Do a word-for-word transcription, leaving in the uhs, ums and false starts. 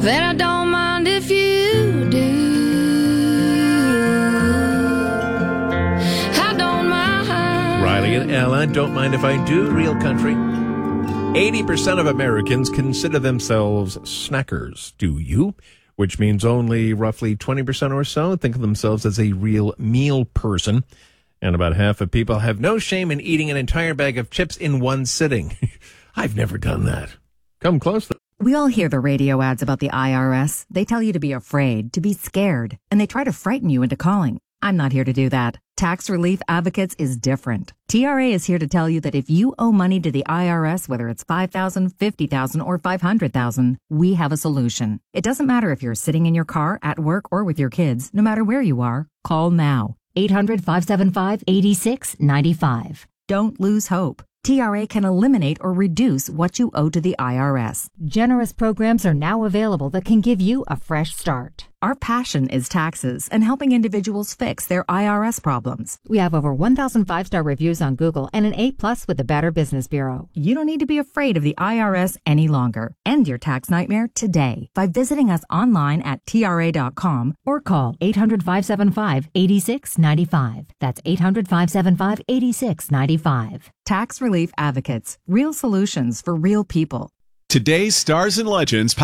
then I don't mind if you do. I don't mind. Riley and Ella, don't mind if I do. Real country. eighty percent of Americans consider themselves snackers. Do you? Which means only roughly twenty percent or so think of themselves as a real meal person. And about half of people have no shame in eating an entire bag of chips in one sitting. I've never done that. Come close, though. We all hear the radio ads about the I R S. They tell you to be afraid, to be scared, and they try to frighten you into calling. I'm not here to do that. Tax Relief Advocates is different. T R A is here to tell you that if you owe money to the I R S, whether it's five thousand dollars, fifty thousand dollars, or five hundred thousand dollars, we have a solution. It doesn't matter if you're sitting in your car, at work, or with your kids. No matter where you are, call now. eight hundred, five seven five, eight six nine five. Don't lose hope. T R A can eliminate or reduce what you owe to the I R S. Generous programs are now available that can give you a fresh start. Our passion is taxes and helping individuals fix their I R S problems. We have over one thousand five-star reviews on Google and an A plus with the Better Business Bureau. You don't need to be afraid of the I R S any longer. End your tax nightmare today by visiting us online at T R A dot com or call eight hundred, five seven five, eight six nine five. That's eight hundred, five seven five, eight six nine five. Tax Relief Advocates. Real solutions for real people. Today's Stars and Legends